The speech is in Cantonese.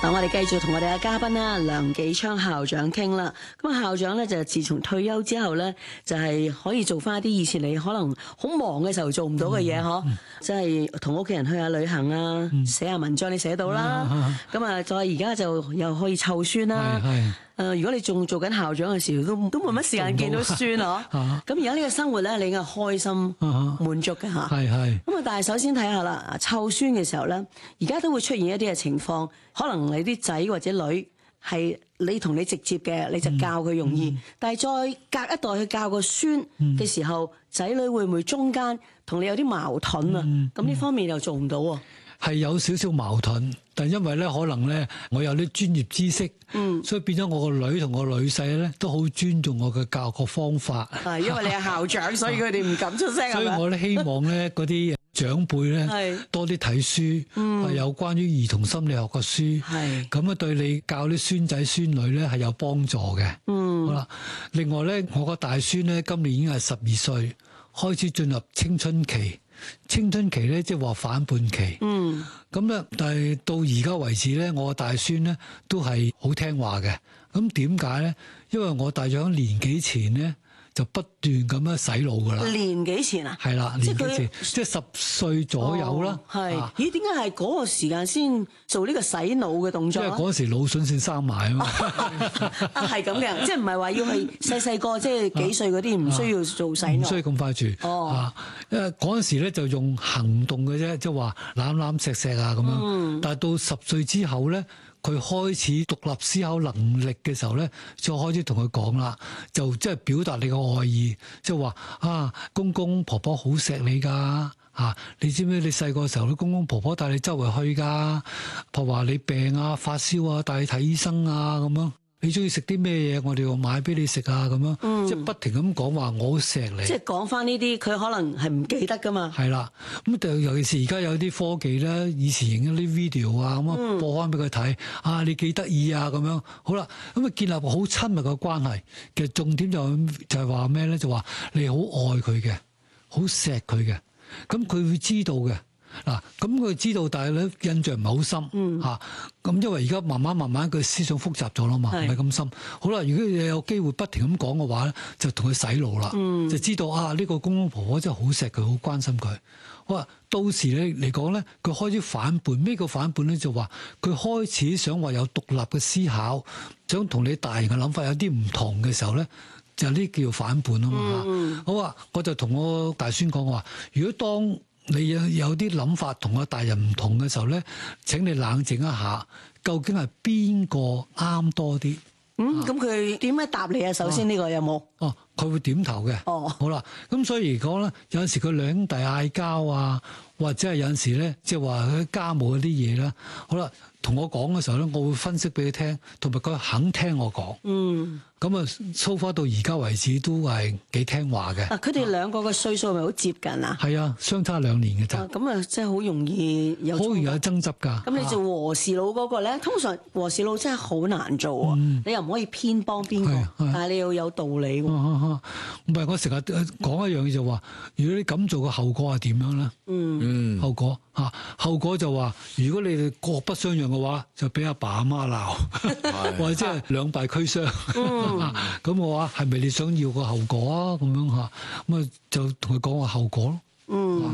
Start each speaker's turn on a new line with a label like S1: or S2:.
S1: 我哋繼續同我哋嘅嘉賓啦，梁紀昌校長傾啦。咁啊，校長咧就自從退休之後咧，就係可以做翻一啲以前你可能好忙嘅時候做唔到嘅嘢，即係同屋企人去下旅行啊，寫下文章你寫到啦。咁啊，再而家就又可以湊孫啦。如果你仲做緊校長嘅時候，都冇乜時間見到孫嗬。咁而家呢個生活咧，你應該開心滿足嘅嚇。咁啊，但係首先睇下啦，湊孫嘅時候咧，而家都會出現一啲嘅情況，可能你啲仔或者女係你同你直接嘅，你就教佢容易。但係再隔一代去教個孫嘅時候，仔女會唔會中間同你有啲矛盾啊？咁呢方面又做唔到喎。
S2: 係有少少矛盾，但因為咧可能咧我有啲專業知識，所以變咗我個女同我女婿咧都好尊重我嘅教學方法。
S1: 係因為你係校長，所以佢哋唔敢出聲。
S2: 所以我咧希望咧嗰啲長輩咧多啲睇書，有關於兒童心理學嘅書，咁啊對你教啲孫仔孫女咧係有幫助嘅。好啦，另外咧我個大孫咧今年已經係12歲，開始進入青春期。青春期咧，即係話反叛期。咁咧，但係到而家為止咧，我個大孫咧都係好聽話嘅。咁點解咧？因為我大約喺年幾前咧，就不斷咁樣洗腦噶啦。年幾前啊？係啦，年幾前，即係10歲左右啦。咦？點解係嗰個時間先做呢個洗腦嘅動作？因為嗰時腦筍先生埋啊嘛。係咁嘅，即係唔係話要係細個，即係幾歲嗰啲唔需要做洗腦。唔需要咁快住。因為嗰陣時咧就用行動嘅啫，即係話攬攬錫錫啊咁樣。但係到10歲之後咧，佢開始獨立思考能力嘅時候咧，就開始同佢講啦，就即係表達你嘅愛意，即係話啊，公公婆婆好錫你㗎。你知唔知你細個時候啲公公婆婆帶你周圍去㗎？譬如話你病啊、發燒啊，帶你睇醫生啊咁樣。你中意食啲咩嘢？我哋要買俾你食啊咁樣，即係不停咁講話，我好錫你。即係講翻呢啲，佢可能係唔記得噶嘛。係啦，咁尤其是而家有啲科技咧，以前影咗啲 video 啊，咁啊播翻俾佢睇，你幾得意啊咁樣。好啦，咁啊建立個好親密嘅關係。其實重點就係話咩咧？就話你好愛佢嘅，好錫佢嘅，咁佢會知道嘅。嗱，咁佢知道，但係咧印象唔係好深嚇。咁因為而家慢慢佢思想複雜咗啦嘛，唔係咁深。好啦，如果你有機會不停咁講嘅話咧，就同佢洗腦啦，就知道呢個公公婆婆真係好錫佢，好關心佢。好啦，到時咧嚟講咧，佢開始反叛。咩叫反叛咧？就話佢開始想話有獨立嘅思考，想同你大人嘅諗法有啲唔同嘅時候咧，就呢叫反叛啊嘛。好啊，我就同我大孫講話，如果當你有啲諗法同個大人唔同嘅時候咧，請你冷靜一下，究竟係邊個啱多啲？咁佢點樣答你啊？首先呢個有冇？佢會點頭嘅。好啦，咁所以嚟講咧，有陣時佢兩兄弟嗌交啊，或者係有陣時咧，即係話佢家務嗰啲嘢啦。好啦，同我講嘅時候咧，我會分析俾佢聽，同埋佢肯聽我講。咁啊，so far到而家為止都係幾聽話嘅。佢哋兩個嘅歲數係咪好接近啊？係啊，相差2年嘅咋。咁啊，真係好容易有好容易有爭執㗎。咁你做和事佬嗰個咧，通常和事佬真係好難做啊！你又唔可以偏幫邊個，但係你要有道理喎。唔係，我成日講一樣嘢就話，如果你咁做嘅後果係點樣咧？後果就話，如果你哋各不相讓嘅話，就俾阿爸阿媽鬧，或者係兩敗俱傷。咁我話係咪你想要個後果啊？咁樣嚇，咁啊就同佢講個後果咯。